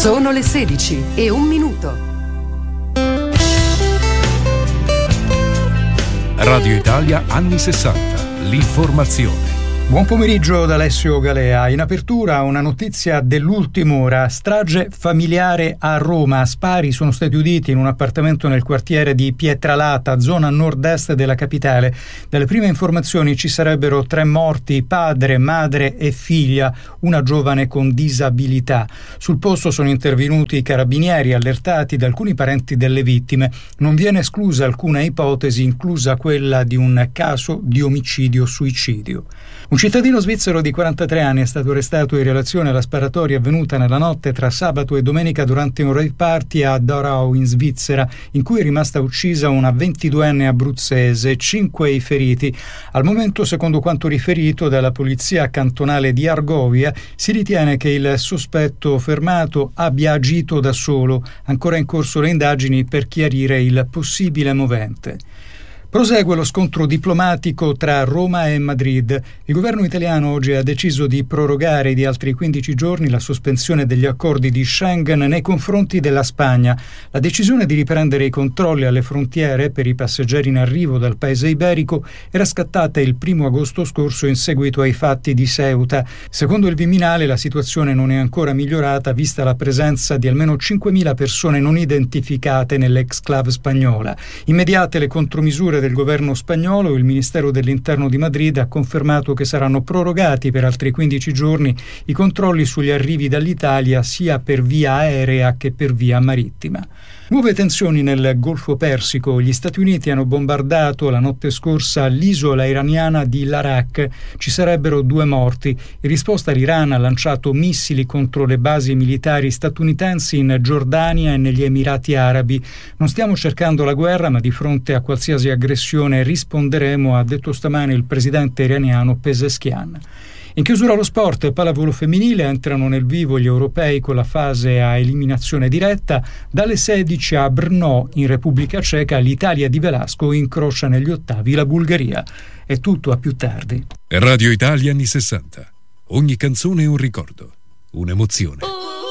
Sono le 16:01. Radio Italia anni 60. L'informazione. Buon pomeriggio da Alessio Galea. In apertura una notizia dell'ultima ora. Strage familiare a Roma. Spari sono stati uditi in un appartamento nel quartiere di Pietralata, zona nord-est della capitale. Dalle prime informazioni ci sarebbero 3 morti, padre, madre e figlia, una giovane con disabilità. Sul posto sono intervenuti i carabinieri allertati da alcuni parenti delle vittime. Non viene esclusa alcuna ipotesi, inclusa quella di un caso di omicidio-suicidio. Un cittadino svizzero di 43 anni è stato arrestato in relazione alla sparatoria avvenuta nella notte tra sabato e domenica durante un rave party a Dorau in Svizzera, in cui è rimasta uccisa una 22enne abruzzese, 5 i feriti. Al momento, secondo quanto riferito dalla polizia cantonale di Argovia, si ritiene che il sospetto fermato abbia agito da solo. Ancora in corso le indagini per chiarire il possibile movente. Prosegue lo scontro diplomatico tra Roma e Madrid. Il governo italiano oggi ha deciso di prorogare di altri 15 giorni la sospensione degli accordi di Schengen nei confronti della Spagna. La decisione di riprendere i controlli alle frontiere per i passeggeri in arrivo dal paese iberico era scattata il 1 agosto scorso in seguito ai fatti di Ceuta. Secondo il Viminale la situazione non è ancora migliorata vista la presenza di almeno 5.000 persone non identificate nell'exclave spagnola. Immediate le contromisure del governo spagnolo, il Ministero dell'Interno di Madrid ha confermato che saranno prorogati per altri 15 giorni i controlli sugli arrivi dall'Italia sia per via aerea che per via marittima. Nuove tensioni nel Golfo Persico. Gli Stati Uniti hanno bombardato la notte scorsa l'isola iraniana di Larak. Ci sarebbero 2 morti. In risposta l'Iran ha lanciato missili contro le basi militari statunitensi in Giordania e negli Emirati Arabi. Non stiamo cercando la guerra, ma di fronte a qualsiasi aggressione risponderemo, ha detto stamane il presidente iraniano Pezeshkian. In chiusura allo sport, pallavolo femminile, entrano nel vivo gli europei con la fase a eliminazione diretta. Dalle 16 a Brno, in Repubblica Ceca, l'Italia di Velasco incrocia negli ottavi la Bulgaria. È tutto, a più tardi. Radio Italia anni 60. Ogni canzone è un ricordo, un'emozione.